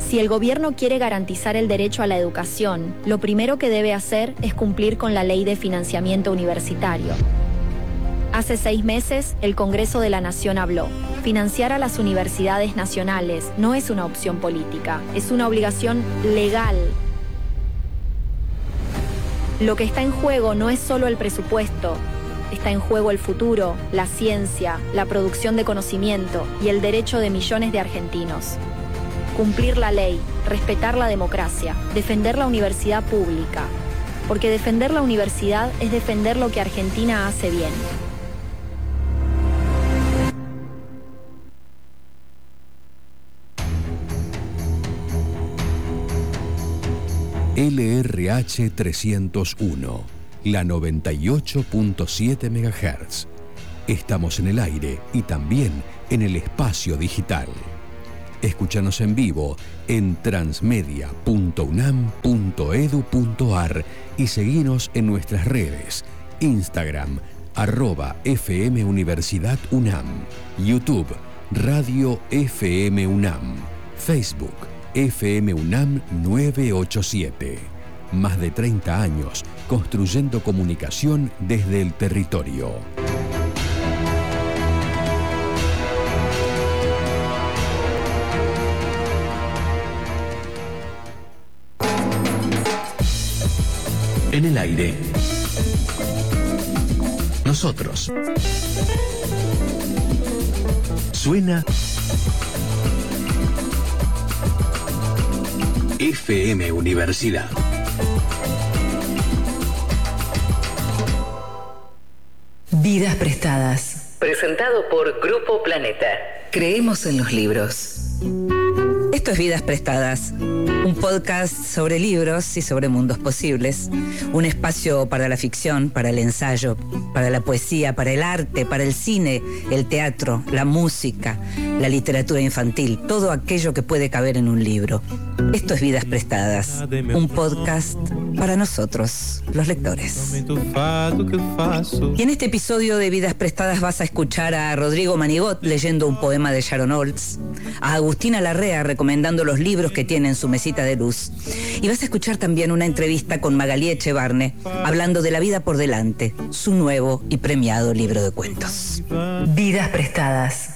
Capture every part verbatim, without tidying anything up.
Si el gobierno quiere garantizar el derecho a la educación, lo primero que debe hacer es cumplir con la Ley de Financiamiento Universitario. Hace seis meses, el Congreso de la Nación habló. Financiar a las universidades nacionales no es una opción política, es una obligación legal. Lo que está en juego no es solo el presupuesto, está en juego el futuro, la ciencia, la producción de conocimiento y el derecho de millones de argentinos. Cumplir la ley, respetar la democracia, defender la universidad pública, porque defender la universidad es defender lo que Argentina hace bien. L R H trescientos uno, la noventa y ocho punto siete megahertz. Estamos en el aire y también en el espacio digital. Escúchanos en vivo en transmedia punto unam punto edu punto ar y seguinos en nuestras redes, Instagram, arroba F M Universidad UNAM, YouTube, Radio F M UNAM, Facebook, F M UNAM nueve ocho siete. Más de treinta años construyendo comunicación desde el territorio. En el aire. Nosotros. Suena F M Universidad. Vidas prestadas. Presentado por Grupo Planeta. Creemos en los libros. Esto es Vidas Prestadas, un podcast sobre libros y sobre mundos posibles. Un espacio para la ficción, para el ensayo, para la poesía, para el arte, para el cine, el teatro, la música, la literatura infantil, todo aquello que puede caber en un libro. Esto es Vidas Prestadas, un podcast para nosotros, los lectores. Y en este episodio de Vidas Prestadas vas a escuchar a Rodrigo Manigot leyendo un poema de Sharon Olds, a Agustina Larrea recomendando los libros que tiene en su mesita de luz, y vas a escuchar también una entrevista con Magalí Echevarne hablando de La vida por delante, su nuevo y premiado libro de cuentos. Vidas Prestadas.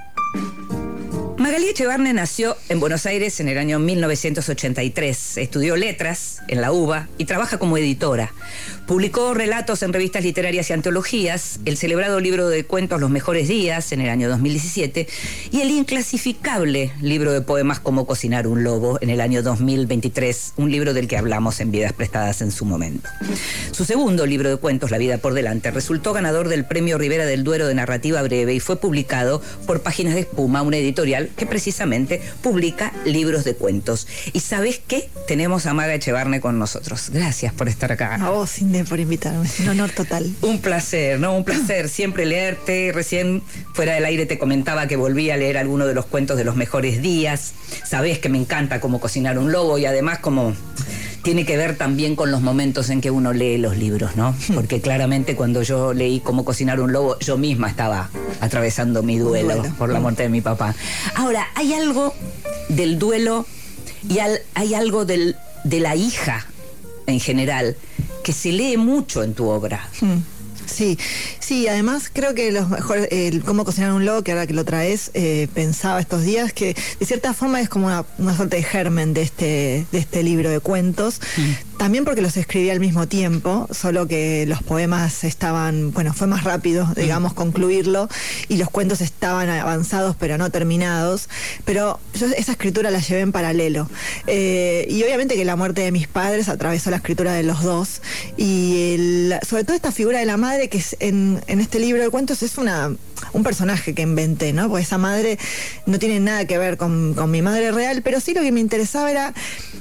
Magalí Echevarne nació en Buenos Aires en el año mil novecientos ochenta y tres. Estudió letras en la UBA y trabaja como editora. Publicó relatos en revistas literarias y antologías, el celebrado libro de cuentos Los Mejores Días en el año dos mil diecisiete y el inclasificable libro de poemas Cómo cocinar un lobo en el año dos mil veintitrés, un libro del que hablamos en Vidas Prestadas en su momento. Su segundo libro de cuentos, La vida por delante, resultó ganador del Premio Rivera del Duero de narrativa breve y fue publicado por Páginas de Espuma, una editorial que precisamente publica libros de cuentos. ¿Y sabes qué? Tenemos a Maga Echevarne con nosotros. Gracias por estar acá. A vos, Inde, por invitarme. Un honor total. Un placer, ¿no? Un placer siempre leerte. Recién fuera del aire te comentaba que volví a leer alguno de los cuentos de Los Mejores Días. Sabés que me encanta Cómo cocinar un lobo y además como tiene que ver también con los momentos en que uno lee los libros, ¿no? Porque claramente cuando yo leí Cómo cocinar un lobo, yo misma estaba atravesando mi duelo, duelo. por la muerte de mi papá. Ahora, hay algo del duelo y al, hay algo del, de la hija en general que se lee mucho en tu obra. Hmm. Sí, sí, además creo que los mejores, eh, Cómo cocinar un lobo, que ahora que lo traes, eh, pensaba estos días que de cierta forma es como una, una suerte de germen de este, de este libro de cuentos. Mm. También porque los escribí al mismo tiempo, solo que los poemas estaban, bueno, fue más rápido, digamos, mm. concluirlo, y los cuentos estaban avanzados pero no terminados, pero yo esa escritura la llevé en paralelo. Eh, y obviamente que la muerte de mis padres atravesó la escritura de los dos, y el, sobre todo esta figura de la madre que es en, en este libro de cuentos es una un personaje que inventé, ¿no? Porque esa madre no tiene nada que ver con, con mi madre real, pero sí lo que me interesaba era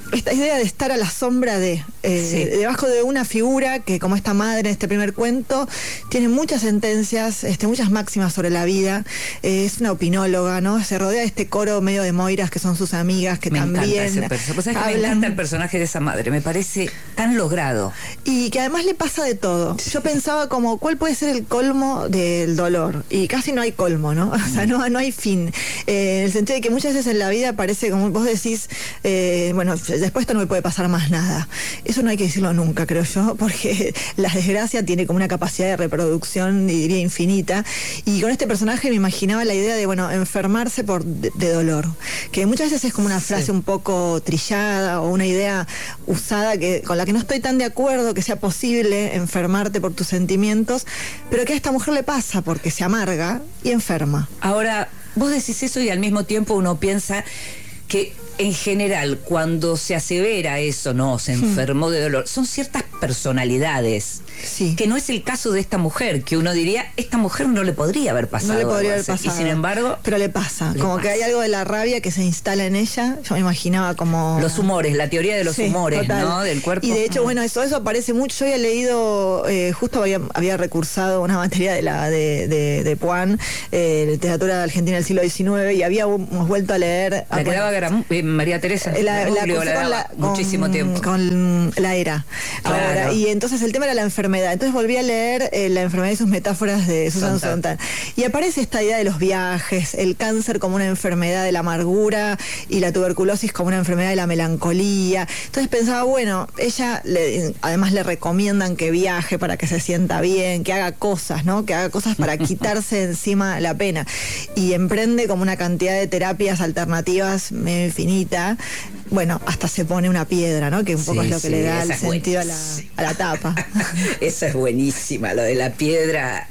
esta idea de estar a la sombra de, eh, Sí. debajo de una figura que, como esta madre en este primer cuento, tiene muchas sentencias, este, muchas máximas sobre la vida. Eh, es una opinóloga, ¿no? Se rodea de este coro medio de moiras que son sus amigas, que Me también encanta ese personaje. Pues, ¿sabes que me encanta el personaje de esa madre? Me parece tan logrado. Y que además le pasa de todo. Yo pensaba como, ¿cuál puede ser el colmo del dolor? Y casi no hay colmo, ¿no? O sea, no, no hay fin. Eh, en el sentido de que muchas veces en la vida parece como vos decís, eh, bueno, después esto no me puede pasar más nada. Eso no hay que decirlo nunca, creo yo, porque la desgracia tiene como una capacidad de reproducción, diría, infinita. Y con este personaje me imaginaba la idea de, bueno, enfermarse por de, de dolor. Que muchas veces es como una frase Sí. un poco trillada o una idea usada que con la que no estoy tan de acuerdo, que sea posible enfermarte por tus sentimientos, pero que a esta mujer le pasa porque se amarga y enferma. Ahora, vos decís eso y al mismo tiempo uno piensa que en general cuando se asevera eso, no, se enfermó de dolor, son ciertas personalidades. Sí. Que no es el caso de esta mujer, que uno diría, esta mujer no le podría haber pasado. No le podría haber algo así. pasado. Y sin embargo, pero le pasa. le como pasa. que hay algo de la rabia que se instala en ella. Yo me imaginaba como... los humores, la teoría de los Sí, humores, total. ¿no? Del cuerpo. Y de hecho, Mm. bueno, eso, eso aparece mucho. Yo había leído, eh, justo había, había recursado una materia de la de, de, de Puan, eh, literatura argentina del siglo diecinueve, y habíamos vuelto a leer... La que daba Garam- eh, María Teresa. La, la, Rubio, cursé la con daba la- con- muchísimo tiempo. Con la era. Claro. Ahora, y entonces el tema era la enfermedad. Entonces volví a leer eh, La enfermedad y sus metáforas de Susan Sontag. Sontag. Y aparece esta idea de los viajes, el cáncer como una enfermedad de la amargura y la tuberculosis como una enfermedad de la melancolía. Entonces pensaba, bueno, ella le- además le recomiendan que viaje para que se sienta bien, que haga cosas, ¿no? Que haga cosas para quitarse encima la pena. Y emprende como una cantidad de terapias alternativas medio infinita. Bueno, hasta se pone una piedra, ¿no? Que un poco Sí, es lo que sí, le da esa el es sentido a la, buenísima. a la tapa. Esa es buenísima, lo de la piedra.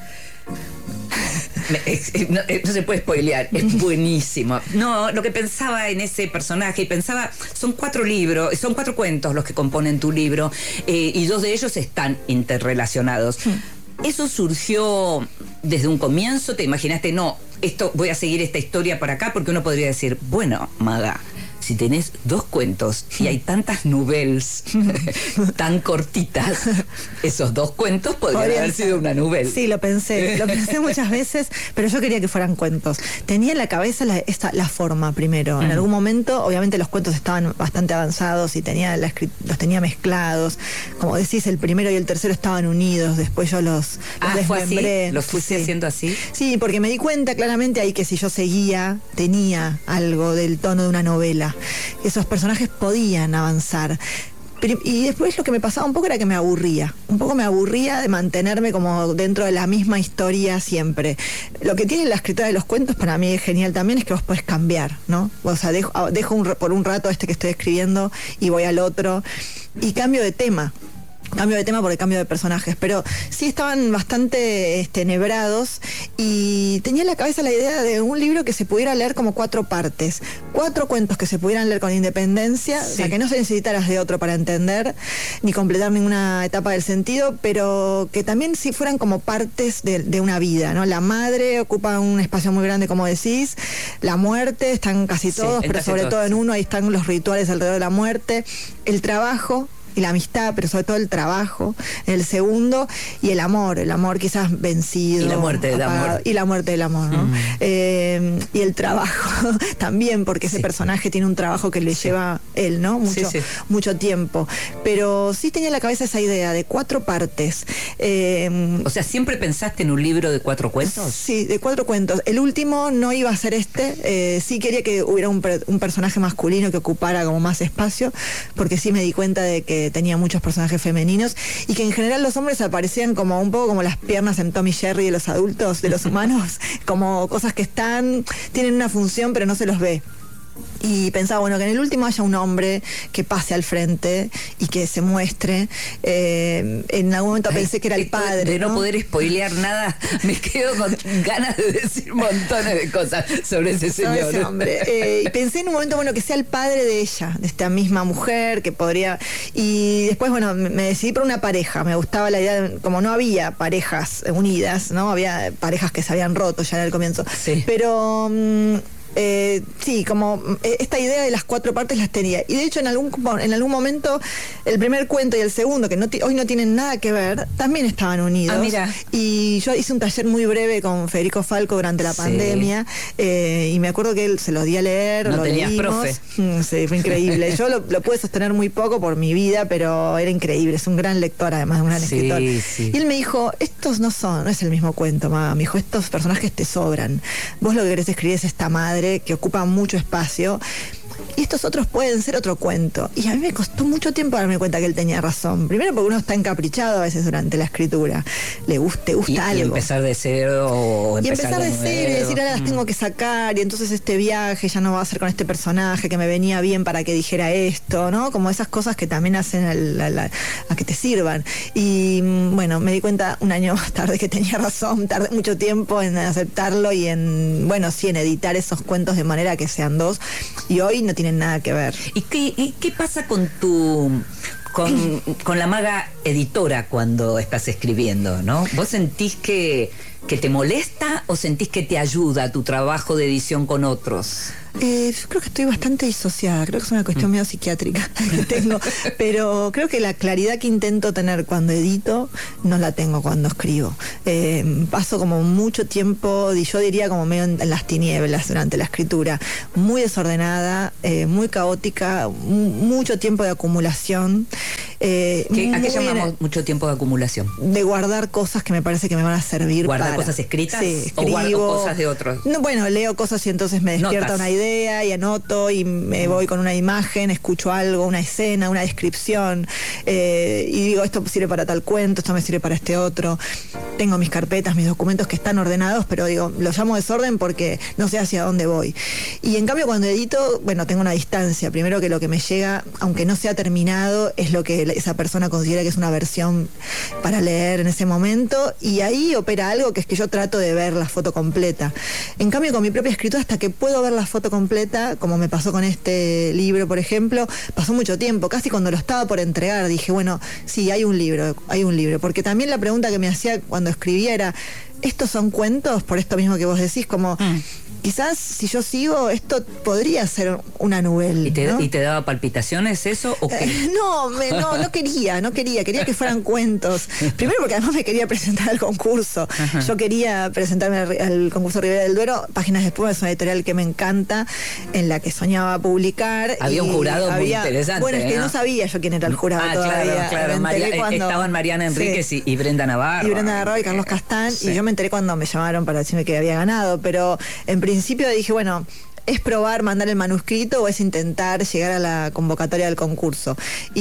Me- es- es- no, eh, no se puede spoilear, es buenísimo. No, lo que pensaba en ese personaje, y pensaba, son cuatro libros, son cuatro cuentos los que componen tu libro, eh, y dos de ellos están interrelacionados. ¿Eso surgió desde un comienzo? ¿Te imaginaste, no, esto voy a seguir esta historia para acá? Porque uno podría decir, bueno, Maga, si tenés dos cuentos y hay tantas novelas tan cortitas, esos dos cuentos podrían Podrían haber ser. sido una novela. Sí, lo pensé, lo pensé muchas veces, pero yo quería que fueran cuentos. Tenía en la cabeza la, esta, la forma primero. En Mm. algún momento, obviamente los cuentos estaban bastante avanzados y tenía la escri- los tenía mezclados. Como decís, el primero y el tercero estaban unidos, después yo los, los Ah, ¿fue así? desmembré. ¿Lo fuiste Sí. haciendo así? Sí, porque me di cuenta claramente ahí que si yo seguía, tenía algo del tono de una novela. Esos personajes podían avanzar. Pero- y después lo que me pasaba un poco era que me aburría. Un poco me aburría de mantenerme como dentro de la misma historia siempre. Lo que tiene la escritura de los cuentos para mí es genial también, es que vos podés cambiar, ¿no? O sea, dejo, dejo un, por un rato este que estoy escribiendo y voy al otro y cambio de tema. Cambio de tema porque cambio de personajes, pero sí estaban bastante este, enhebrados y tenía en la cabeza la idea de un libro que se pudiera leer como cuatro partes, cuatro cuentos que se pudieran leer con independencia, Sí. o sea, que no se necesitaras de otro para entender ni completar ninguna etapa del sentido, pero que también sí fueran como partes de, de una vida, ¿no? La madre ocupa un espacio muy grande, como decís, la muerte, están casi Sí, todos, en pero casi sobre todos, todo en sí. uno, ahí están los rituales alrededor de la muerte, el trabajo y la amistad, pero sobre todo el trabajo, el segundo, y el amor, el amor quizás vencido. Y la muerte del apagado, amor. Y la muerte del amor, ¿no? Mm. Eh, y el trabajo también, porque ese Sí. personaje tiene un trabajo que le lleva él, ¿no? Mucho, Sí, sí. mucho tiempo. Pero sí tenía en la cabeza esa idea de cuatro partes. Eh, O sea, ¿siempre pensaste en un libro de cuatro cuentos? Sí, de cuatro cuentos. El último no iba a ser este. Eh, sí quería que hubiera un, per- un personaje masculino que ocupara como más espacio, porque sí me di cuenta de que tenía muchos personajes femeninos y que en general los hombres aparecían como un poco como las piernas en Tom y Jerry de los adultos, de los humanos, como cosas que están, tienen una función pero no se los ve. Y pensaba, bueno, que en el último haya un hombre que pase al frente y que se muestre. Eh, en algún momento Ay, pensé que era el esto padre. De no, poder spoilear nada, me quedo con ganas de decir montones de cosas sobre ese Sobre señor. ese hombre. Eh, y pensé en un momento, bueno, que sea el padre de ella, de esta misma mujer, que podría... Y después, bueno, me me decidí por una pareja. Me gustaba la idea, de- como no había parejas unidas, ¿no? Había parejas que se habían roto ya en el comienzo. Sí. Pero... mm, Eh, sí, como eh, esta idea de las cuatro partes las tenía. Y de hecho en algún, en algún momento el primer cuento y el segundo, que no hoy no tienen nada que ver, también estaban unidos. Ah, mira. Y yo hice un taller muy breve con Federico Falco durante la Sí. pandemia, eh, y me acuerdo que él se lo di a leer, No lo tenías leímos. profe. Mm, sí, fue increíble. Yo lo, lo pude sostener muy poco por mi vida, pero era increíble. Es un gran lector, además, un gran Sí, escritor. sí. Y él me dijo, estos no son, no es el mismo cuento, mamá. Me dijo, estos personajes te sobran. Vos lo que querés escribir es esta madre que ocupa mucho espacio. Y estos otros pueden ser otro cuento. Y a mí me costó mucho tiempo darme cuenta que él tenía razón. Primero porque uno está encaprichado a veces durante la escritura. Le gusta, te gusta y, algo. y empezar de cero o Y empezar, empezar de de cero y nuevo. decir, ahora las tengo que sacar, y entonces este viaje ya no va a ser con este personaje que me venía bien para que dijera esto, ¿no? Como esas cosas que también hacen al- al- a, a que te sirvan. Y mm, bueno, me di cuenta un año más tarde que tenía razón, tardé mucho tiempo en aceptarlo y en, bueno, sí, en editar esos cuentos de manera que sean dos, y hoy no tienen nada que ver. ¿Y qué, y qué pasa con tu con, con la maga editora cuando estás escribiendo, ¿no? ¿Vos sentís que, que te molesta o sentís que te ayuda tu trabajo de edición con otros? Eh, yo creo que estoy bastante disociada, creo que es una cuestión medio psiquiátrica que tengo, pero creo que la claridad que intento tener cuando edito no la tengo cuando escribo. Eh, paso como mucho tiempo, y yo diría como medio en, en las tinieblas durante la escritura, muy desordenada, eh, muy caótica, mu- mucho tiempo de acumulación. Eh, ¿Qué, ¿A qué muy llamamos en- mucho tiempo de acumulación? de guardar cosas que me parece que me van a servir ¿Guardar para... cosas escritas? Sí, ¿O guardo escribo. cosas de otros? No, bueno, leo cosas y entonces me despierta Notas. una idea y anoto y me voy con una imagen, escucho algo, una escena, una descripción, eh, y digo, esto sirve para tal cuento, esto me sirve para este otro. Tengo mis carpetas, mis documentos que están ordenados, pero digo, los llamo desorden porque no sé hacia dónde voy. Y en cambio cuando edito, bueno, tengo una distancia. Primero que lo que me llega, aunque no sea terminado, es lo que esa persona considera que es una versión para leer en ese momento, y ahí opera algo que es que yo trato de ver la foto completa. En cambio con mi propia escritura, hasta que puedo ver la foto completa, como me pasó con este libro, por ejemplo, pasó mucho tiempo. Casi cuando lo estaba por entregar dije, bueno, sí, hay un libro, hay un libro. Porque también la pregunta que me hacía cuando escribía era, ¿estos son cuentos? Por esto mismo que vos decís, como... Mm. Quizás si yo sigo, esto podría ser una novela. ¿Y te, ¿no? ¿Y te daba palpitaciones eso o qué? Eh, no, me- no, no quería, no quería, quería que fueran cuentos. Primero porque además me quería presentar al concurso. Ajá. Yo quería presentarme al, al concurso Ribera del Duero. Páginas Después es una editorial que me encanta, en la que soñaba publicar. Había un y jurado muy había- interesante, Bueno, es que ¿no? no sabía yo quién era el jurado Ah, todavía. claro, claro. Me María- enteré eh, cuando- estaban Mariana Enríquez Sí. y, y Brenda Navarro. Y Brenda Navarro y Carlos Castán, Sí. y yo me enteré cuando me llamaron para decirme que había ganado, pero en principio dije, bueno, ¿es probar mandar el manuscrito o es intentar llegar a la convocatoria del concurso?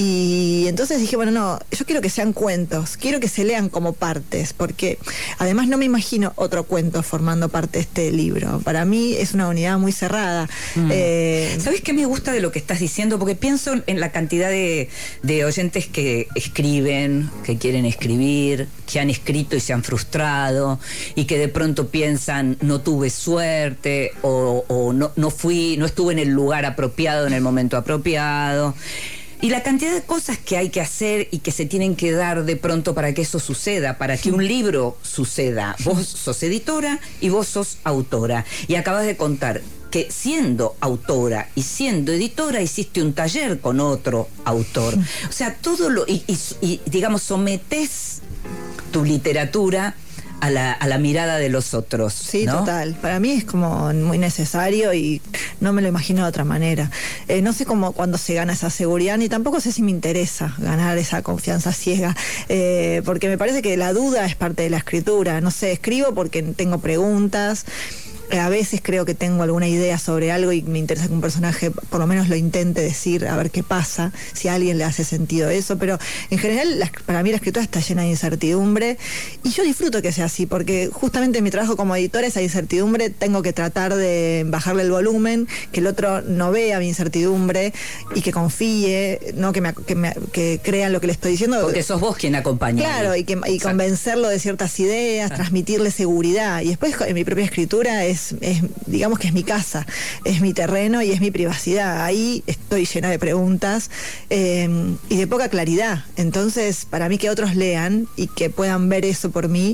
Y entonces dije, bueno, no, yo quiero que sean cuentos, quiero que se lean como partes, porque además no me imagino otro cuento formando parte de este libro. Para mí es una unidad muy cerrada. Mm. Eh, ¿Sabes qué me gusta de lo que estás diciendo? Porque pienso en la cantidad de, de oyentes que escriben, que quieren escribir, que han escrito y se han frustrado, y que de pronto piensan, no tuve suerte, o, o no, no fui, no estuve en el lugar apropiado, en el momento apropiado. Y la cantidad de cosas que hay que hacer y que se tienen que dar de pronto para que eso suceda, para que un libro suceda. Vos sos editora y vos sos autora. Y acabas de contar que siendo autora y siendo editora hiciste un taller con otro autor. O sea, todo lo... Y, y, y digamos, sometés tu literatura a la, a la mirada de los otros. Sí, ¿no? total. Para mí es como muy necesario y no me lo imagino de otra manera. Eh, no sé cómo cuándo se gana esa seguridad, ni tampoco sé si me interesa ganar esa confianza ciega, eh, porque me parece que la duda es parte de la escritura. No sé, escribo porque tengo preguntas. A veces creo que tengo alguna idea sobre algo y me interesa que un personaje por lo menos lo intente decir, a ver qué pasa, si a alguien le hace sentido eso, pero en general la, para mí la escritura está llena de incertidumbre y yo disfruto que sea así, porque justamente en mi trabajo como editora, esa incertidumbre tengo que tratar de bajarle el volumen, que el otro no vea mi incertidumbre y que confíe, no que, me, que, me, que crean lo que le estoy diciendo. Porque sos vos quien acompaña. Claro, y, que, y convencerlo de ciertas ideas, ah. transmitirle seguridad. Y después en mi propia escritura es, es, digamos que es mi casa, es mi terreno y es mi privacidad. Ahí estoy llena de preguntas eh, y de poca claridad. Entonces, para mí que otros lean y que puedan ver eso por mí,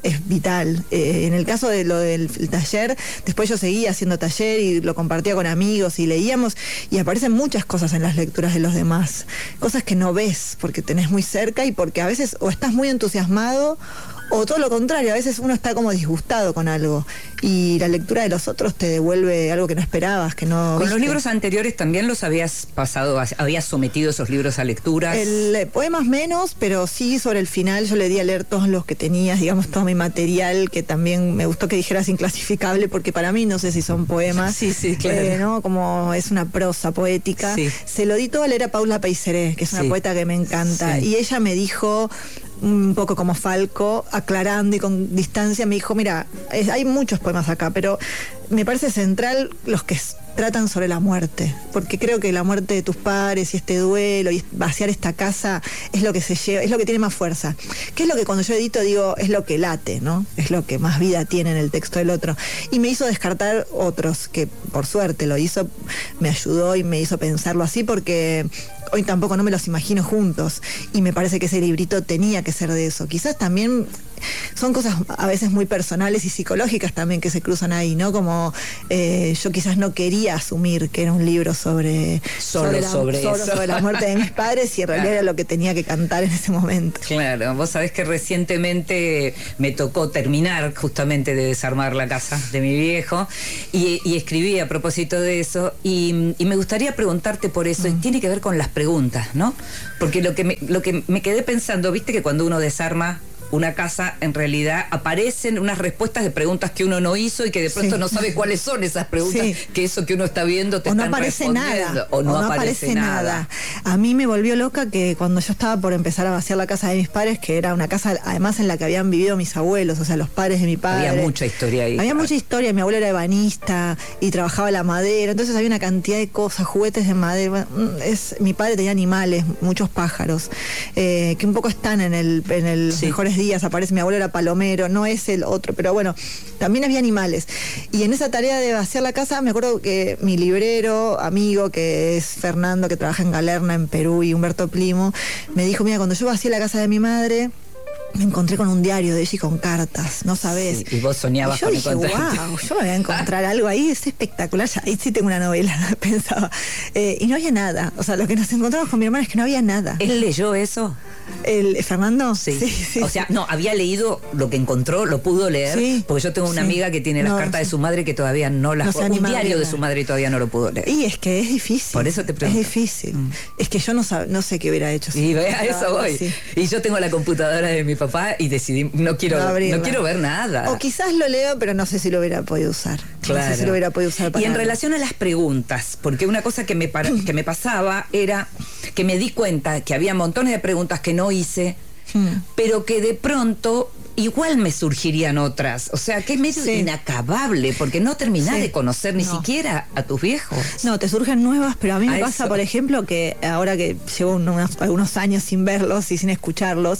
es vital. Eh, en el caso de lo del taller, después yo seguía haciendo taller y lo compartía con amigos y leíamos, y aparecen muchas cosas en las lecturas de los demás, cosas que no ves porque tenés muy cerca y porque a veces o estás muy entusiasmado o todo lo contrario, a veces uno está como disgustado con algo y la lectura de los otros te devuelve algo que no esperabas, que no ¿Con viste. los libros anteriores también los habías pasado, habías sometido esos libros a lecturas? El, eh, poemas menos, pero sí sobre el final yo le di a leer todos los que tenía, digamos, todo mi material, que también me gustó que dijeras inclasificable, porque para mí no sé si son poemas. Sí, sí, claro. Eh, ¿no? Como es una prosa poética. Sí. Se lo di todo a leer a Paula Peiseré, que es una Sí. poeta que me encanta, Sí. y ella me dijo, un poco como Falco, aclarando y con distancia, me dijo, mira, es, hay muchos poemas acá, pero me parece central los que s- tratan sobre la muerte, porque creo que la muerte de tus padres y este duelo y vaciar esta casa es lo que se lleva, es lo que tiene más fuerza. Que es lo que cuando yo edito digo, es lo que late, ¿no? Es lo que más vida tiene en el texto del otro. Y me hizo descartar otros, que por suerte lo hizo, me ayudó y me hizo pensarlo así, porque hoy tampoco no me los imagino juntos. Y me parece que ese librito tenía que ser de eso. Quizás también son cosas a veces muy personales y psicológicas también que se cruzan ahí, ¿no? Como eh, yo quizás no quería asumir que era un libro sobre, Solo la, sobre solo eso. sobre la muerte de mis padres, y en realidad era lo que tenía que cantar en ese momento. Claro, vos sabés que recientemente me tocó terminar justamente de desarmar la casa de mi viejo y, y escribí a propósito de eso y, y me gustaría preguntarte por eso, y tiene que ver con las preguntas, ¿no? Porque lo que me, lo que me quedé pensando, viste que cuando uno desarma una casa, en realidad aparecen unas respuestas de preguntas que uno no hizo y que de pronto Sí. no sabe cuáles son esas preguntas, Sí. que eso que uno está viendo te O no están aparece respondiendo. nada. O no, aparece, nada. A mí me volvió loca que cuando yo estaba por empezar a vaciar la casa de mis padres, que era una casa además en la que habían vivido mis abuelos, o sea, los padres de mi padre. Había mucha historia ahí. Había mucha historia. Mi abuelo era ebanista y trabajaba la madera, entonces había una cantidad de cosas, juguetes de madera. Es, mi padre tenía animales, muchos pájaros, eh, que un poco están en el en el Sí. mejores días. Aparece mi abuelo era palomero, no es el otro, pero bueno, también había animales. Y en esa tarea de vaciar la casa, me acuerdo que mi librero, amigo, que es Fernando, que trabaja en Galerna, en Perú, y Humberto Plimo, me dijo, mira, cuando yo vacié la casa de mi madre, me encontré con un diario de ella y con cartas, no sabés. Sí, y vos soñabas Y yo con dije, encontrarte. wow, yo me voy a encontrar algo ahí, es espectacular, ya, ahí sí tengo una novela, pensaba. Eh, y no había nada, o sea, lo que nos encontramos con mi hermana es que no había nada. ¿Él leyó eso? ¿El Fernando? Sí. sí, sí, o sea, sí. no, había leído lo que encontró, lo pudo leer, Sí, porque yo tengo una sí. amiga que tiene las No, cartas de sí. su madre que todavía no las No se un anima a diario de leerla. su madre y todavía no lo pudo leer. Y es que es difícil. Por eso te Es pregunto. difícil. Mm. Es que yo no, sab- no sé qué hubiera hecho. si Y me ve, a encontraba eso algo voy. así. Y yo tengo la computadora de mi papá y decidí, no quiero, No no, abrirla. quiero ver nada. O quizás lo leo, pero no sé si lo hubiera podido usar. No sé si lo hubiera podido usar para Y en algo. relación a las preguntas, porque una cosa que me, para- que me pasaba era que me di cuenta que había montones de preguntas que no hice, Hmm. pero que de pronto igual me surgirían otras. O sea, que es medio Sí. inacabable, porque no terminás Sí. de conocer ni No. siquiera a tus viejos. No, te surgen nuevas, pero a mí me A pasa, eso. por ejemplo, que ahora que llevo unos, algunos años sin verlos y sin escucharlos,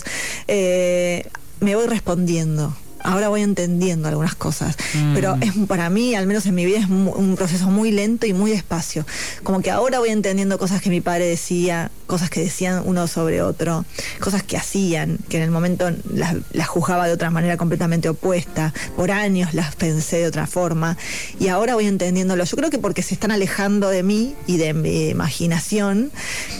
eh, me voy respondiendo. Ahora voy entendiendo algunas cosas, Mm. pero es para mí, al menos en mi vida, es mu- un proceso muy lento y muy despacio. Como que ahora voy entendiendo cosas que mi padre decía, cosas que decían uno sobre otro, cosas que hacían, que en el momento las, las juzgaba de otra manera completamente opuesta. Por años las pensé de otra forma y ahora voy entendiéndolo. Yo creo que porque se están alejando de mí y de mi imaginación,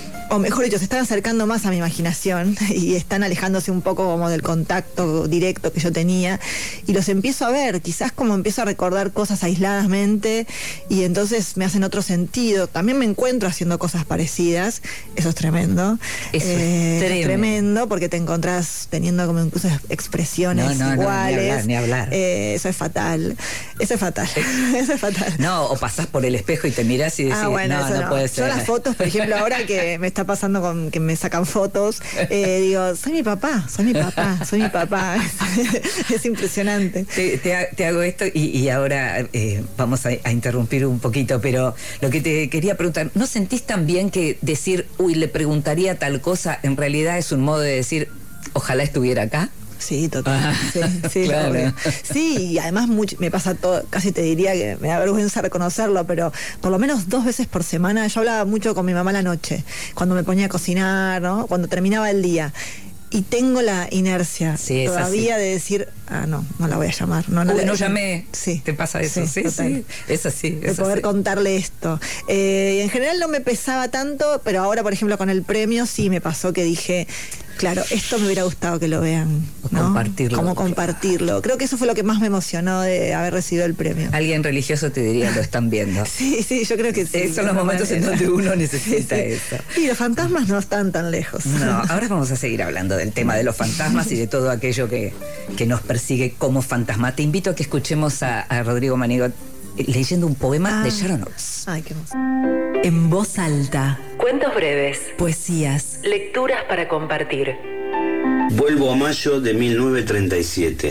o mejor dicho, se están acercando más a mi imaginación y están alejándose un poco como del contacto directo que yo tenía, y los empiezo a ver, quizás como empiezo a recordar cosas aisladamente y entonces me hacen otro sentido. También me encuentro haciendo cosas parecidas, eso es tremendo. Eso es Eh, tremendo. tremendo, porque te encontrás teniendo como incluso expresiones No, no, no, ni iguales. hablar, ni hablar. Eh, eso es fatal, eso es fatal, eso es fatal. No, o pasás por el espejo y te mirás y decís, Ah, bueno, no, eso no, no. puede Yo ser. las fotos, por ejemplo, ahora que me está pasando con que me sacan fotos, eh, digo, soy mi papá, soy mi papá, soy mi papá. Es, es impresionante. Te, te ha- te hago esto y, y ahora eh, vamos a, a interrumpir un poquito, pero lo que te quería preguntar, ¿no sentís también que decir, uy, le preguntaría tal cosa, en realidad es un modo de decir, ojalá estuviera acá? Sí, total. Ah, Sí, sí, claro. obvio. Sí, y además mucho, me pasa todo, casi te diría que me da vergüenza reconocerlo, pero por lo menos dos veces por semana yo hablaba mucho con mi mamá a la noche, cuando me ponía a cocinar, ¿no? Cuando terminaba el día. y tengo la inercia sí, todavía así. De decir, ah, no, no la voy a llamar. No, no, Uy, la, no llamé. Sí. ¿Te pasa eso? Sí, sí, sí. Es así. De es poder así. contarle esto. Eh, y en general no me pesaba tanto, pero ahora, por ejemplo, con el premio sí me pasó que dije, claro, esto me hubiera gustado que lo vean, ¿no? Compartirlo. Como compartirlo. Creo que eso fue lo que más me emocionó de haber recibido el premio. Alguien religioso te diría, lo están viendo. Sí, sí, yo creo que sí. Esos son los momentos manera. En donde uno necesita sí, sí. eso. Y los fantasmas no están tan lejos. No, ahora vamos a seguir hablando del tema de los fantasmas y de todo aquello que, que nos persigue como fantasma. Te invito a que escuchemos a, a Rodrigo Manigot leyendo un poema ah. de Sharon Olds. Ay, qué hermoso. En voz alta. Cuentos breves. Poesías. Lecturas para compartir. Vuelvo a mayo de mil novecientos treinta y siete.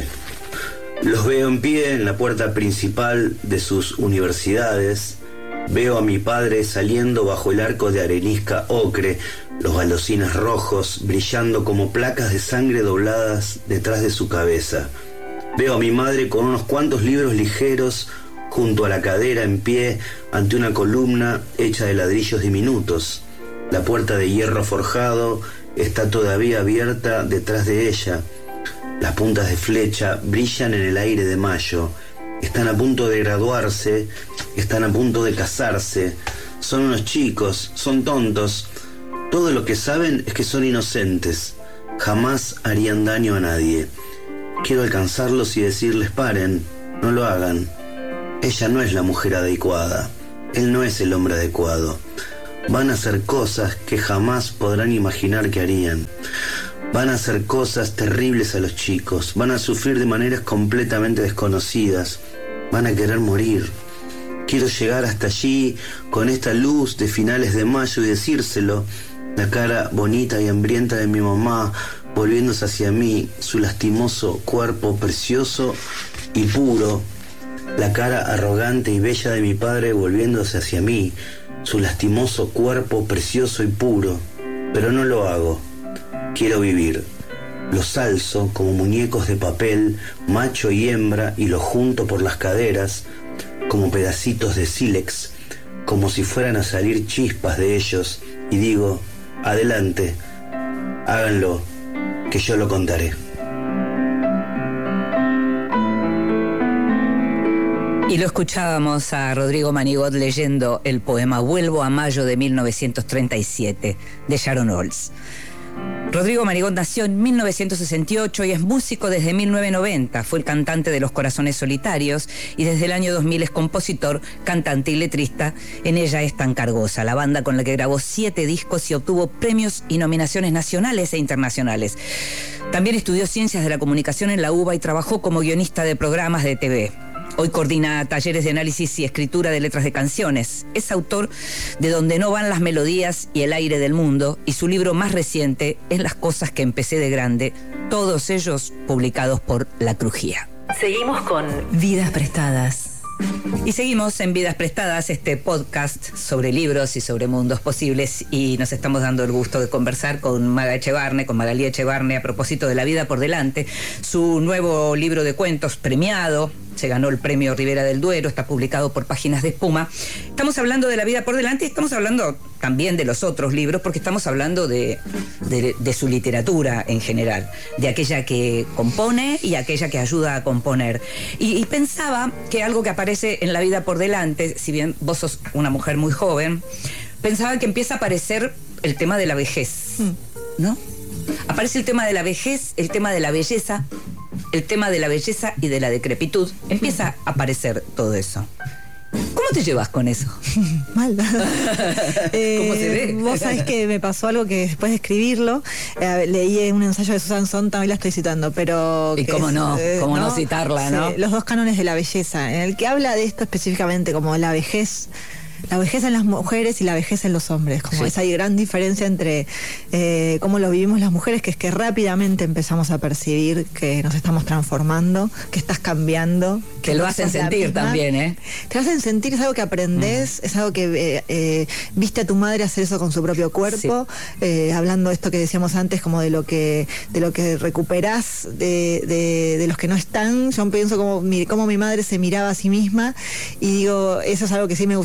Los veo en pie en la puerta principal de sus universidades. Veo a mi padre saliendo bajo el arco de arenisca ocre, los balocines rojos brillando como placas de sangre dobladas detrás de su cabeza. Veo a mi madre con unos cuantos libros ligeros junto a la cadera en pie ante una columna hecha de ladrillos diminutos. La puerta de hierro forjado está todavía abierta detrás de ella. Las puntas de flecha brillan en el aire de mayo. Están a punto de graduarse, están a punto de casarse. Son unos chicos, son tontos. Todo lo que saben es que son inocentes. Jamás harían daño a nadie. Quiero alcanzarlos y decirles paren, no lo hagan. Ella no es la mujer adecuada. Él no es el hombre adecuado. Van a hacer cosas que jamás podrán imaginar que harían. Van a hacer cosas terribles a los chicos. Van a sufrir de maneras completamente desconocidas. Van a querer morir. Quiero llegar hasta allí con esta luz de finales de mayo y decírselo. La cara bonita y hambrienta de mi mamá volviéndose hacia mí, su lastimoso cuerpo precioso y puro. La cara arrogante y bella de mi padre volviéndose hacia mí, su lastimoso cuerpo precioso y puro. Pero no lo hago. Quiero vivir. Los alzo como muñecos de papel, macho y hembra, y los junto por las caderas, como pedacitos de sílex, como si fueran a salir chispas de ellos, y digo, adelante, háganlo, que yo lo contaré. Y lo escuchábamos a Rodrigo Manigot leyendo el poema Vuelvo a mayo de mil novecientos treinta y siete de Sharon Olds. Rodrigo Manigot nació en mil novecientos sesenta y ocho y es músico desde mil novecientos noventa. Fue el cantante de Los Corazones Solitarios y desde el año dos mil es compositor, cantante y letrista en Ella es tan cargosa, la banda con la que grabó siete discos y obtuvo premios y nominaciones nacionales e internacionales. También estudió Ciencias de la Comunicación en la UBA y trabajó como guionista de programas de T V. Hoy coordina talleres de análisis y escritura de letras de canciones. Es autor de Donde no van las melodías y el aire del mundo, y su libro más reciente es Las cosas que empecé de grande, todos ellos publicados por La Crujía. Seguimos con Vidas Prestadas. Y seguimos en Vidas Prestadas, este podcast sobre libros y sobre mundos posibles, y nos estamos dando el gusto de conversar con Maga Echevarne, con Magalí Echevarne, a propósito de La vida por delante, su nuevo libro de cuentos premiado. Se ganó el premio Ribera del Duero, está publicado por Páginas de Espuma. Estamos hablando de La vida por delante y estamos hablando también de los otros libros, porque estamos hablando de, de, de su literatura en general, de aquella que compone y aquella que ayuda a componer. Y, y pensaba que algo que aparece en La vida por delante, si bien vos sos una mujer muy joven, pensaba que empieza a aparecer el tema de la vejez, ¿no? Aparece el tema de la vejez, el tema de la belleza, el tema de la belleza y de la decrepitud. Empieza a aparecer todo eso. ¿Cómo te llevas con eso? Mal. eh, ¿Cómo se ve? Vos sabés que me pasó algo que después de escribirlo, eh, leí un ensayo de Susan Sontag, y la estoy citando, pero... Y cómo es, no, eh, cómo no, no citarla, sí, ¿no? Los dos cánones de la belleza, en el que habla de esto específicamente como la vejez. La vejez en las mujeres y la vejez en los hombres, como sí. esa gran diferencia entre eh, cómo lo vivimos las mujeres, que es que rápidamente empezamos a percibir que nos estamos transformando, que estás cambiando. Que lo hacen sentir también, ¿eh? Te hacen sentir, es algo que aprendés, mm. es algo que eh, eh, viste a tu madre hacer eso con su propio cuerpo, sí. eh, hablando de esto que decíamos antes, como de lo que de lo que recuperás de, de, de los que no están. Yo pienso como, cómo mi madre se miraba a sí misma, y digo, eso es algo que sí me gustaría como de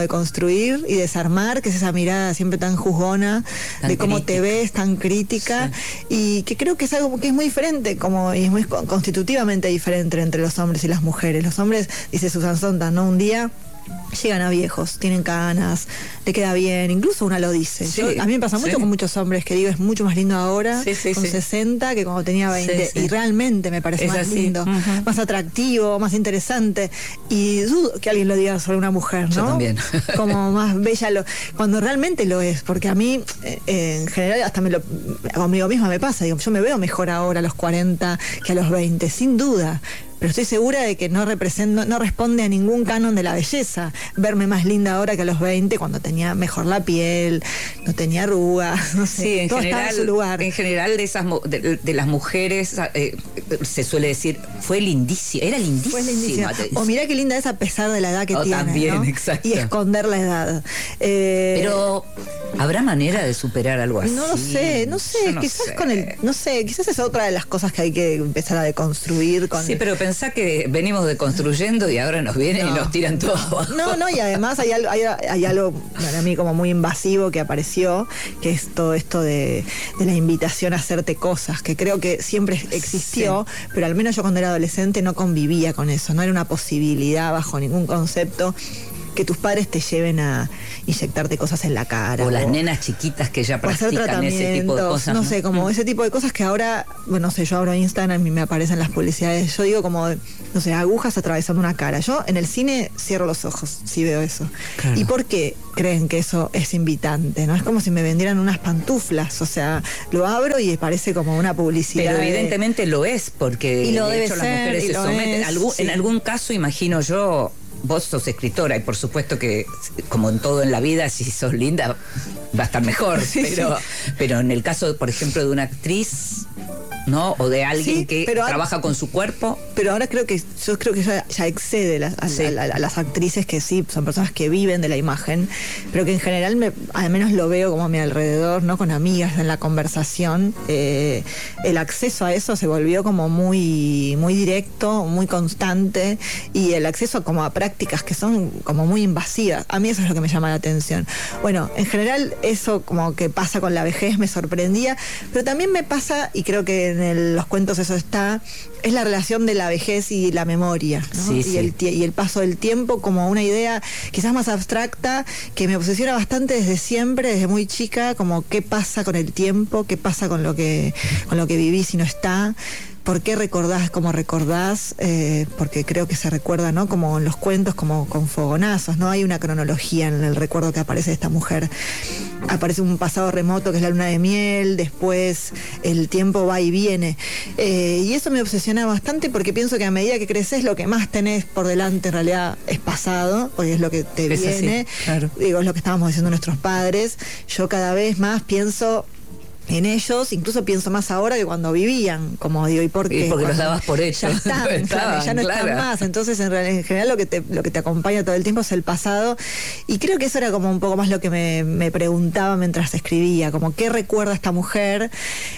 de construir y desarmar, que es esa mirada siempre tan juzgona, tan de cómo crítica. Te ves, tan crítica, sí. Y que creo que es algo que es muy diferente, como y es muy constitutivamente diferente entre los hombres y las mujeres. Los hombres, dice Susan Sontag, ¿no? Un día llegan a viejos, tienen canas, le queda bien, incluso una lo dice. Sí, Yo, a mí me pasa mucho sí. con muchos hombres que digo, es mucho más lindo ahora, sí, sí, con sí. sesenta, que cuando tenía veinte, sí, sí. y realmente me parece es más así. lindo, uh-huh. más atractivo, más interesante, y dudo que alguien lo diga sobre una mujer, ¿no? Yo también. Como más bella, lo, cuando realmente lo es, porque a mí, eh, en general, hasta me lo, conmigo misma me pasa, digo, yo me veo mejor ahora a los cuarenta que a los veinte, sin duda. Pero estoy segura de que no represento, no responde a ningún canon de la belleza verme más linda ahora que a los veinte, cuando tenía mejor la piel, no tenía arrugas, no sé, sí, en todo general, estaba en su lugar. En general de esas de, de las mujeres eh, se suele decir, fue lindísima, era lindísima. Fue lindísima. O mirá qué linda es a pesar de la edad que oh, tiene, también, ¿no? Exacto. Y esconder la edad. Eh, Pero ¿habrá manera de superar algo así? No lo sé, no sé, no quizás sé. con el, no sé, quizás es otra de las cosas que hay que empezar a deconstruir con. Sí, pero pensá que venimos deconstruyendo y ahora nos vienen no, y nos tiran todo abajo. No, no, y además hay algo, hay, hay algo para mí como muy invasivo que apareció, que es todo esto de, de la invitación a hacerte cosas, que creo que siempre existió, sí. pero al menos yo cuando era adolescente no convivía con eso, no era una posibilidad bajo ningún concepto que tus padres te lleven a inyectarte cosas en la cara. O, o las nenas chiquitas que ya practican ese tipo de cosas. No, no sé, como mm. ese tipo de cosas que ahora, bueno, no sé, yo abro Instagram y me aparecen las publicidades. Yo digo como, no sé, agujas atravesando una cara. Yo en el cine cierro los ojos si veo eso. Claro. ¿Y por qué creen que eso es invitante? ¿No? Es como si me vendieran unas pantuflas. O sea, lo abro y parece como una publicidad. Pero evidentemente de... lo es, porque y lo de debe hecho ser, las mujeres se someten. Es, Algún, sí. En algún caso, imagino yo, vos sos escritora y por supuesto que, como en todo en la vida, si sos linda va a estar mejor, sí, pero, sí. pero en el caso, por ejemplo, de una actriz, ¿no? O de alguien sí, que trabaja ahora, con su cuerpo. Pero ahora creo que yo creo que ya, ya excede la, a, sí. a, a, a las actrices que sí, son personas que viven de la imagen, pero que en general me, al menos lo veo como a mi alrededor, ¿no? Con amigas en la conversación, eh, el acceso a eso se volvió como muy, muy directo, muy constante, y el acceso como a prácticas que son como muy invasivas. A mí eso es lo que me llama la atención. Bueno, en general eso como que pasa con la vejez me sorprendía, pero también me pasa, y creo que en el, los cuentos eso está, es la relación de la vejez y la memoria, ¿no? Sí, y, sí. El, y el paso del tiempo como una idea quizás más abstracta que me obsesiona bastante desde siempre, desde muy chica, como qué pasa con el tiempo, qué pasa con lo que, con lo que vivís y no está. ¿Por qué recordás como recordás? Eh, porque creo que se recuerda, ¿no? Como en los cuentos, como con fogonazos, ¿no? Hay una cronología en el recuerdo que aparece de esta mujer. Aparece un pasado remoto que es la luna de miel, después el tiempo va y viene. Eh, y eso me obsesiona bastante porque pienso que a medida que creces lo que más tenés por delante en realidad es pasado, porque es lo que te es viene. Así, claro. Digo, es lo que estábamos diciendo nuestros padres. Yo cada vez más pienso en ellos, incluso pienso más ahora que cuando vivían, como digo, ¿y por qué? Y porque los dabas por hechos. Ya están, no estaban, ya no claro. están más. Entonces, en, realidad, en general, lo que, te, lo que te acompaña todo el tiempo es el pasado. Y creo que eso era como un poco más lo que me, me preguntaba mientras escribía, como qué recuerda esta mujer,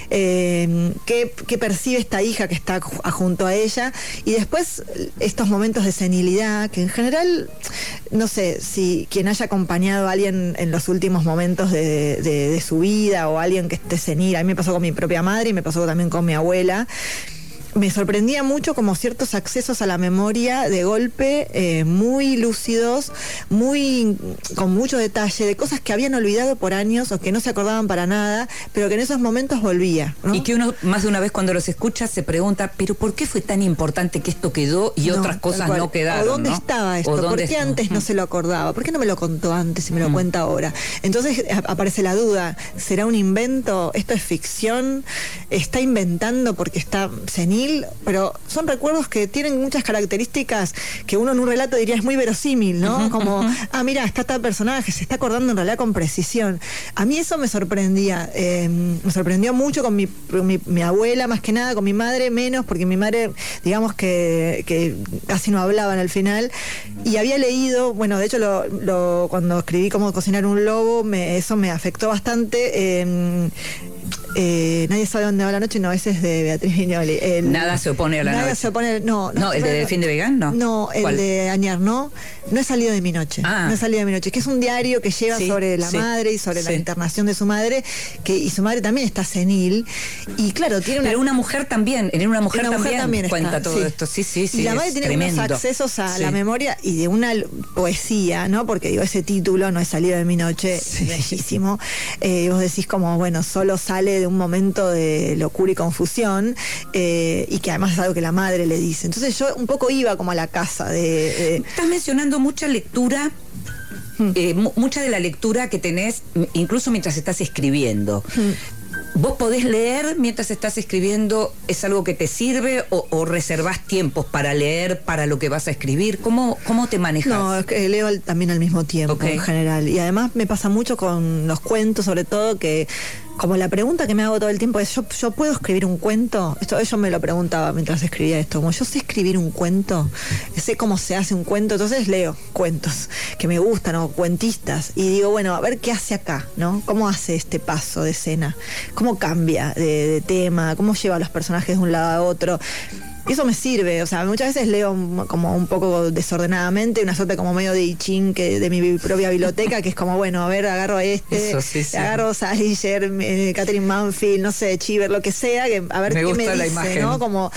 eh, qué, qué percibe esta hija que está junto a ella, y después estos momentos de senilidad, que en general, no sé, si quien haya acompañado a alguien en los últimos momentos de, de, de su vida, o alguien que esté senil. A mí me pasó con mi propia madre y me pasó también con mi abuela. Me sorprendía mucho como ciertos accesos a la memoria de golpe, eh, muy lúcidos, muy con mucho detalle, de cosas que habían olvidado por años o que no se acordaban para nada, pero que en esos momentos volvía, ¿no? Y que uno más de una vez cuando los escucha se pregunta, pero ¿por qué fue tan importante que esto quedó y no, otras cosas no quedaron? ¿O dónde ¿no? estaba esto? ¿Por qué está? antes no se lo acordaba? ¿Por qué no me lo contó antes y me lo mm. cuenta ahora? Entonces aparece la duda, ¿será un invento? ¿Esto es ficción? ¿Está inventando porque está senil? Pero son recuerdos que tienen muchas características que uno en un relato diría es muy verosímil, ¿no? Uh-huh, como, uh-huh. ah, mira, está tal personaje, se está acordando en realidad con precisión. A mí eso me sorprendía, eh, me sorprendió mucho con mi, mi, mi abuela, más que nada, con mi madre menos, porque mi madre, digamos que, que casi no hablaba en el final, y había leído, bueno, de hecho lo, lo, cuando escribí Cómo cocinar un lobo, me, eso me afectó bastante. Eh, Eh, nadie sabe dónde va la noche, no, ese es de Beatriz Viñoli. El, Nada se opone a la nada noche. se opone, no, no. No, el de Delfín de Vegán, no. No, el ¿Cuál? de Añar, no. No he salido de mi noche. Ah. No he salido de mi noche, que es un diario que lleva Sí, sobre la sí, madre y sobre sí. la internación de su madre, que y su madre también está senil. Y claro, tiene una. Pero una mujer también, en una mujer, Una mujer también, también está, cuenta todo sí. esto. Sí, sí, sí. Y la madre es tiene tremendo. unos accesos a Sí. la memoria y de una l- poesía, ¿no? Porque digo, ese título, No he salido de mi noche, Sí. bellísimo. Eh, vos decís como, bueno, solo sale de un momento de locura y confusión, eh, y que además es algo que la madre le dice. Entonces yo un poco iba como a la casa de... de- Estás mencionando mucha lectura, Mm. eh, mu- mucha de la lectura que tenés, m- incluso mientras estás escribiendo. Mm. ¿Vos podés leer mientras estás escribiendo? ¿Es algo que te sirve o, o reservás tiempos para leer para lo que vas a escribir? ¿Cómo, cómo te manejas? No, es que leo al- también al mismo tiempo, Ok. en general. Y además me pasa mucho con los cuentos, sobre todo, que como la pregunta que me hago todo el tiempo es, ¿yo, yo puedo escribir un cuento? Esto yo me lo preguntaba mientras escribía esto, como yo sé escribir un cuento, sé cómo se hace un cuento, entonces leo cuentos que me gustan o cuentistas y digo, bueno, a ver qué hace acá, ¿no? ¿Cómo hace este paso de escena? ¿Cómo cambia de, de tema? ¿Cómo lleva a los personajes de un lado a otro? Y eso me sirve, o sea, muchas veces leo m- como un poco desordenadamente, una suerte como medio de I Ching que de mi bi- propia biblioteca, que es como, bueno, a ver, agarro a este, Eso, sí, sí. agarro a Salinger, eh, Catherine Manfield, no sé, Chiver, lo que sea, que a ver Me qué gusta me la dice, imagen. ¿no? Como,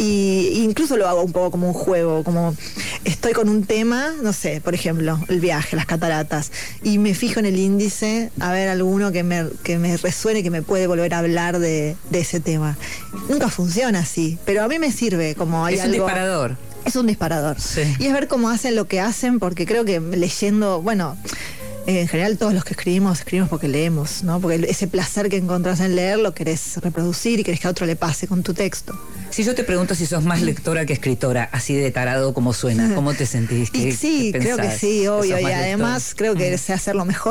y, y incluso lo hago un poco como un juego, como estoy con un tema, no sé, por ejemplo, el viaje, las cataratas, y me fijo en el índice a ver alguno que me, que me resuene, que me puede volver a hablar de, de ese tema. Nunca funciona así, pero a mí me sirve, como hay es un algo... disparador. Es un disparador. Sí. Y es ver cómo hacen lo que hacen, porque creo que leyendo, bueno, en general todos los que escribimos, escribimos porque leemos, ¿no? Porque ese placer que encontrás en leer lo querés reproducir y querés que a otro le pase con tu texto. Si yo te pregunto si sos más lectora que escritora, así de tarado como suena, ¿cómo te sentís? Y ¿Qué- sí, qué creo que pensás? sí, ¿Que obvio. sos Y más además lectora? creo que Mm. sé hacerlo mejor,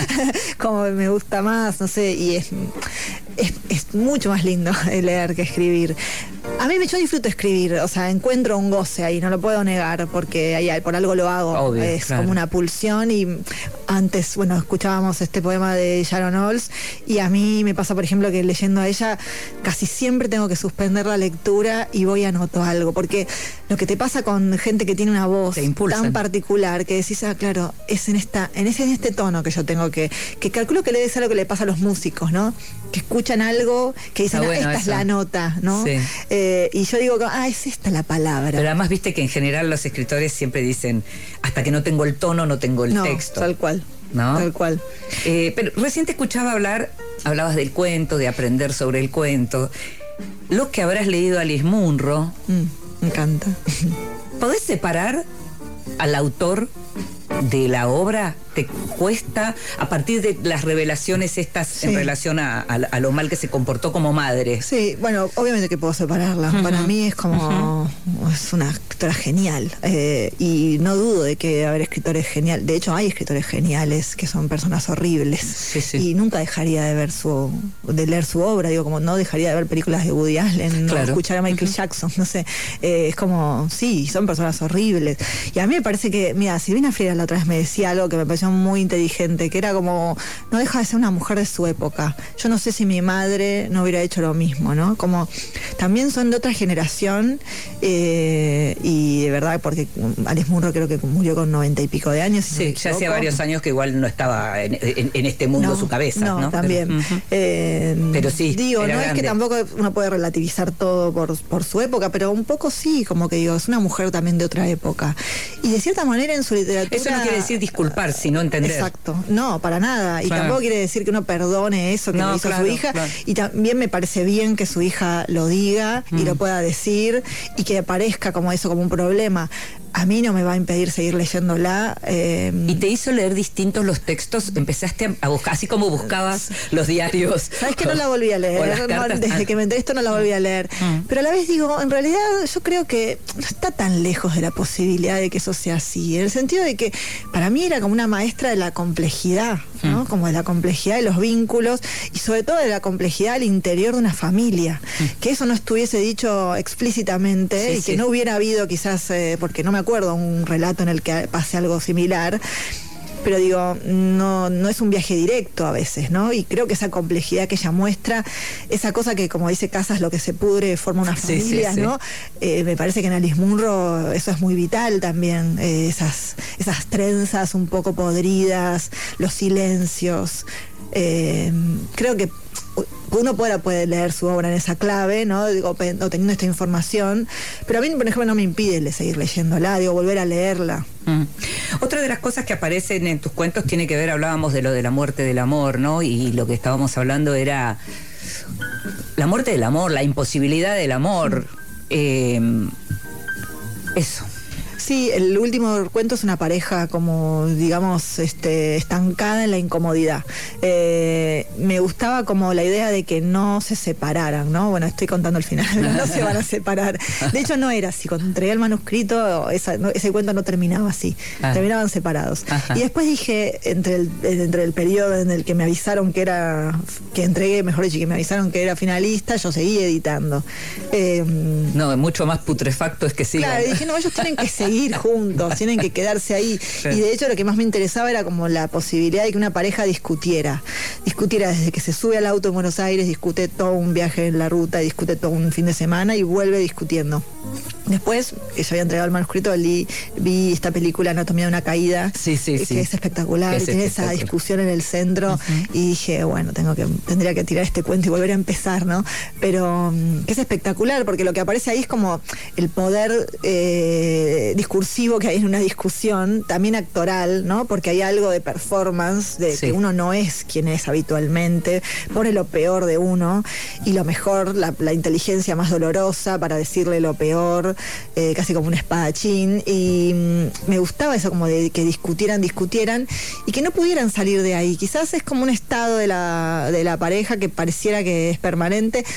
como me gusta más, no sé, y es, es, es mucho más lindo leer que escribir. A mí me yo disfruto escribir, o sea, encuentro un goce ahí, no lo puedo negar, porque ahí, por algo lo hago. Obvio, es claro. como una pulsión y antes, bueno, escuchábamos este poema de Sharon Olds y a mí me pasa, por ejemplo, que leyendo a ella casi siempre tengo que suspender la lectura y voy a anotar algo, porque lo que te pasa con gente que tiene una voz Te impulsan. tan particular que decís, ah, claro, es en esta, en ese, en este tono que yo tengo que, que calculo que debe ser lo que le pasa a los músicos, ¿no? Que escuchan algo, que dicen, Está ah, bueno esta es eso. la nota, ¿no? Sí. Eh, y yo digo, ah, es esta la palabra. Pero además viste que en general los escritores siempre dicen, hasta que no tengo el tono, no tengo el no, texto. tal cual. ¿No? Tal cual. Eh, pero recién te escuchaba hablar, hablabas del cuento, de aprender sobre el cuento. Lo que habrás leído a Alice Munro, Mm, me encanta. ¿podés separar al autor de la obra? ¿Te cuesta a partir de las revelaciones estas Sí. en relación a, a- a lo mal que se comportó como madre? Sí, bueno, obviamente que puedo separarla. Ujú. Para mí es como, es una escritora genial. eh, y no dudo de que haber escritores geniales. De hecho, hay escritores geniales que son personas horribles. Sí, sí. Y nunca dejaría de ver su, de leer su obra. Digo, como no dejaría de ver películas de Woody Allen, no Claro. escuchar a Michael Jackson, no sé. Eh, es como, sí, son personas horribles. Y a mí me parece que, mira, Silvina Freiras la otra vez me decía algo que me pareció muy inteligente, que era como, no deja de ser una mujer de su época. Yo no sé si mi madre no hubiera hecho lo mismo, ¿no? Como también son de otra generación, eh, y de verdad, porque Alice Munro creo que murió con noventa y pico de años. si no Sí, me ya hacía equivoco. varios años que igual no estaba en, en- en este mundo No, su cabeza, ¿no? No, también. Pero, ujú. Eh, Pero sí, Digo, era no es grande. que tampoco uno puede relativizar todo por, por su época, pero un poco sí, como que digo, es una mujer también de otra época. Y de cierta manera en su literatura... Eso no quiere decir disculpar, sino entender. Exacto, no, para nada. Y Claro. tampoco quiere decir que uno perdone eso que No, le hizo claro, su hija. claro. Y también me parece bien que su hija lo diga y Mm. lo pueda decir y que aparezca como eso, como un problema. A mí no me va a impedir seguir leyéndola. eh, ¿Y te hizo leer distintos los textos? ¿Empezaste a- a buscar, así como buscabas los diarios? ¿Sabes que no la volví a o leer? las No, cartas? desde Ah. que me enteré esto no la volví a leer. Mm. Pero a la vez digo, en realidad yo creo que no está tan lejos de la posibilidad de que eso sea así. En el sentido de que para mí era como una maestra de la complejidad, ¿no? Mm. Como de la complejidad de los vínculos y sobre todo de la complejidad al interior de una familia. Que eso no estuviese dicho explícitamente Sí, y que sí. no hubiera habido quizás, eh, porque no me acuerdo, un relato en el que pase algo similar. pero digo, no, no es un viaje directo a veces, ¿no? Y creo que esa complejidad que ella muestra, esa cosa que, como dice Casas, lo que se pudre forma una Sí, familia, sí, sí. ¿no? Eh, me parece que en Alice Munro eso es muy vital también, eh, esas, esas trenzas un poco podridas, los silencios. Eh, creo que uno puede, puede leer su obra en esa clave, ¿no? Digo, pe- no teniendo esta información, pero a mí, por ejemplo, no me impide le- seguir leyéndola, digo, volver a leerla. Mm. Otra de las cosas que aparecen en tus cuentos tiene que ver, hablábamos de lo de la muerte del amor, ¿no? Y lo que estábamos hablando era la muerte del amor, la imposibilidad del amor. Eh, eso. Sí, el último cuento es una pareja como, digamos, este, estancada en la incomodidad. Eh, me gustaba como la idea de que no se separaran, ¿no? Bueno, estoy contando el final, pero no se van a separar. De hecho, no era así. Cuando entregué el manuscrito, esa, no, ese cuento no terminaba así. Ah. Terminaban separados. Ajá. Y después dije, entre el, entre el periodo en el que me avisaron que era, que entregué, mejor dicho, que me avisaron que era finalista, yo seguí editando. Eh, No, mucho más putrefacto es que sigan. Claro, y dije, no, ellos tienen que seguir juntos, tienen que quedarse ahí. Claro. Y de hecho lo que más me interesaba era como la posibilidad de que una pareja discutiera. Discutiera desde que se sube al auto en Buenos Aires, discute todo un viaje en la ruta, discute todo un fin de semana y vuelve discutiendo. Después, que yo había entregado el manuscrito, vi, vi esta película Anatomía de una caída, Sí, sí, que sí. es espectacular, Que es y tiene esa espectacular. discusión en el centro, y dije, bueno, tengo que, tendría que tirar este cuento y volver a empezar, ¿no? Pero mm, que es espectacular, porque lo que aparece ahí es como el poder eh, discursivo que hay en una discusión, también actoral, ¿no? Porque hay algo de performance, de Sí. que uno no es quien es habitualmente, pone lo peor de uno y lo mejor, la, la inteligencia más dolorosa para decirle lo peor, eh, casi como un espadachín, y mm, me gustaba eso como de que discutieran, discutieran y que no pudieran salir de ahí. Quizás es como un estado de la, de la pareja que pareciera que es permanente,